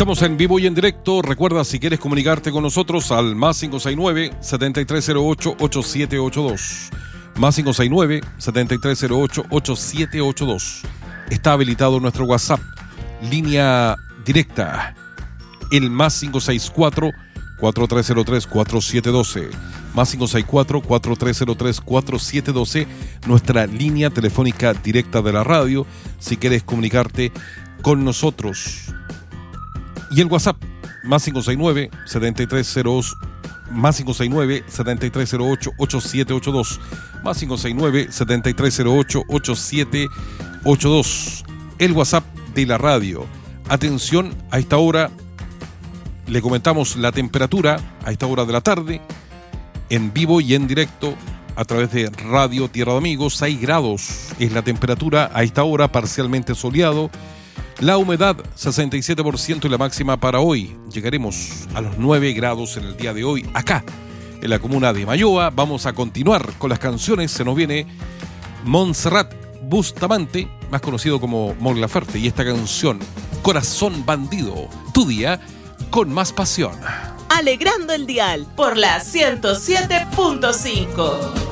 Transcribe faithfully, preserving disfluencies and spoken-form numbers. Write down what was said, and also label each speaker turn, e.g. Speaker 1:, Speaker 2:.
Speaker 1: Estamos en vivo y en directo. Recuerda, si quieres comunicarte con nosotros, al más cinco seis nueve, siete tres cero ocho, ocho siete ocho dos. Más cinco seis nueve, siete tres cero ocho, ocho siete ocho dos. Está habilitado nuestro WhatsApp, línea directa, el más cinco seis cuatro, cuatro tres cero tres, cuatro siete uno dos. Más cinco seis cuatro, cuatro tres cero tres, cuatro siete uno dos, nuestra línea telefónica directa de la radio, si quieres comunicarte con nosotros. Y el WhatsApp, más cinco seis nueve, siete tres cero, más cinco seis nueve, siete tres cero ocho, ocho siete ocho dos, más cinco seis nueve, siete tres cero ocho, ocho siete ocho dos, el WhatsApp de la radio. Atención, a esta hora le comentamos la temperatura, a esta hora de la tarde, en vivo y en directo, a través de Radio Tierra de Amigos. Seis grados es la temperatura a esta hora, parcialmente soleado. La humedad sesenta y siete por ciento y la máxima para hoy. Llegaremos a los nueve grados en el día de hoy, acá, en la comuna de Mayoa. Vamos a continuar con las canciones. Se nos viene Montserrat Bustamante, más conocido como Mon Laferte, y esta canción, Corazón Bandido, tu día con más pasión.
Speaker 2: Alegrando el dial por la ciento siete punto cinco.